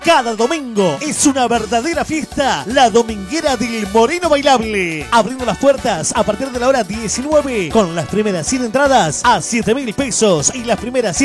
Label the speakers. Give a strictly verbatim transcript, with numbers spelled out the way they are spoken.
Speaker 1: Cada domingo es una verdadera fiesta, la dominguera del Moreno Bailable. Abriendo las puertas a partir de la hora diecinueve con las primeras cien entradas a siete mil pesos y las primeras